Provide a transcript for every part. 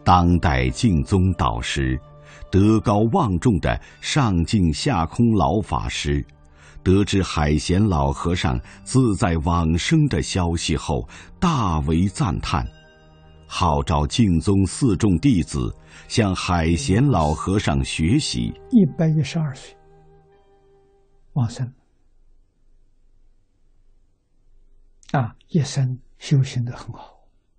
当代净宗导师，德高望重的上净下空老法师，得知海贤老和尚自在往生的消息后，大为赞叹，号召净宗四众弟子向海贤老和尚学习。 112岁往生一生修行得很好。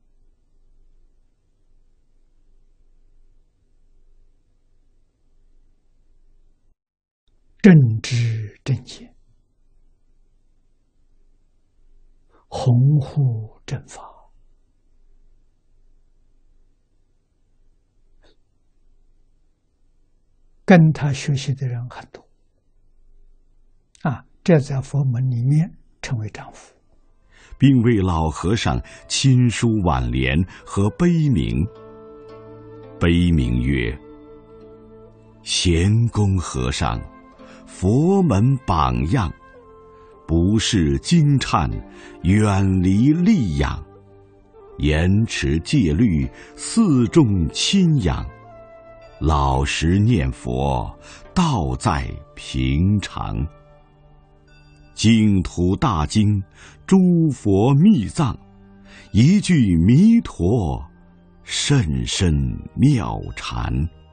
正知正见，弘护正法，跟他学习的人很多这在佛门里面称为丈夫， 并为老和尚亲书挽联和碑铭。碑铭曰：贤公和尚，佛门榜样，不识经忏，远离戾养，严持戒律，四众亲仰，老实念佛，道在平常。净土大经，诸佛密藏，一句弥陀，甚深妙禅。